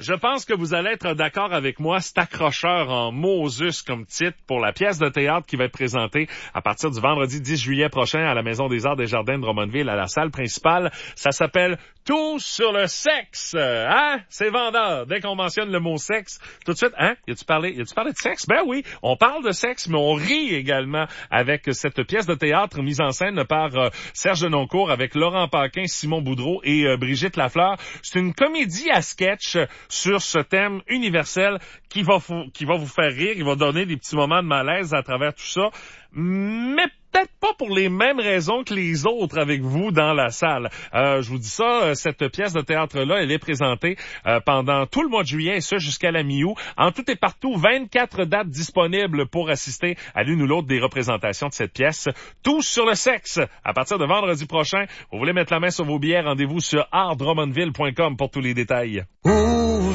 Je pense que vous allez être d'accord avec moi, c'est accrocheur en Moses comme titre pour la pièce de théâtre qui va être présentée à partir du vendredi 10 juillet prochain à la Maison des Arts des Jardins de Drummondville à la salle principale. Ça s'appelle Tout sur le sexe. Hein? C'est vendeur. Dès qu'on mentionne le mot sexe, tout de suite, hein? Y a-tu parlé de sexe? Ben oui, on parle de sexe, mais on rit également avec cette pièce de théâtre mise en scène par Serge Denoncourt avec Laurent Paquin, Simon Boudreau et Brigitte Lafleur. C'est une comédie à sketch sur ce thème universel qui va vous faire rire, qui va donner des petits moments de malaise à travers tout ça, mais peut-être pas pour les mêmes raisons que les autres avec vous dans la salle. Je vous dis ça, cette pièce de théâtre-là, elle est présentée pendant tout le mois de juillet et ça jusqu'à la mi-août. En tout et partout, 24 dates disponibles pour assister à l'une ou l'autre des représentations de cette pièce. Tout sur le sexe. À partir de vendredi prochain, vous voulez mettre la main sur vos billets, rendez-vous sur artdrummondville.com pour tous les détails.